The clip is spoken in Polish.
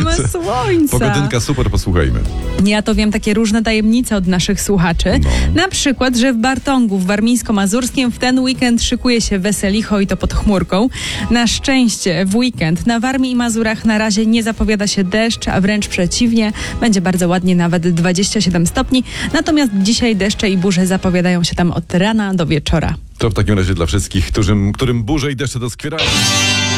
ma słońca. Pogodynka super, posłuchajmy. Ja to wiem takie różne tajemnice od naszych słuchaczy. Na przykład, że w Bartongu w warmińsko-mazurskim w ten weekend szykuje się weselicho i to pod chmurką. Na szczęście w weekend na Warmii i Mazurach na razie nie zapowiada się deszcz, a wręcz przeciwnie. Będzie bardzo ładnie, nawet 27 stopni. Natomiast dzisiaj deszcze i burze zapowiadają się tam od rana do wieczora. To w takim razie dla wszystkich, którym burze i deszcze doskwierają.